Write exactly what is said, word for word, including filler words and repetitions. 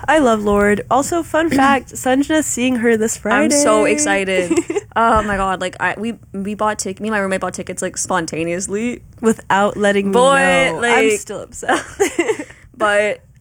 I love Lorde. Also, fun fact, Sanjana's seeing her this Friday. I'm so excited. Oh my god, like I we we bought tickets. Me and my roommate bought tickets like spontaneously without letting Boy, me know. like, I'm still upset. But